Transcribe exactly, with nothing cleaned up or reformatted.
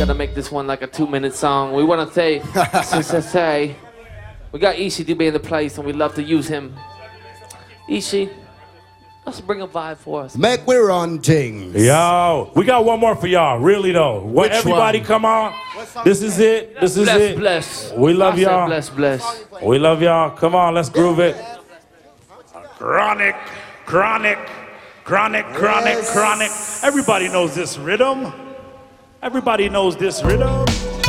gotta make this one like a two-minute song. We wanna say, say, we got Ishi to be in the place, and we love to use him. Ishi, let's bring a vibe for us. Make we run things. Yo, we got one more for y'all, really though. When everybody one? come on, this is it, this is Bless, it. bless. We love y'all. Bless, bless. We love y'all. Come on, let's groove it. Chronic, chronic, chronic, chronic, Yes. chronic. Everybody knows this rhythm. Everybody knows this rhythm.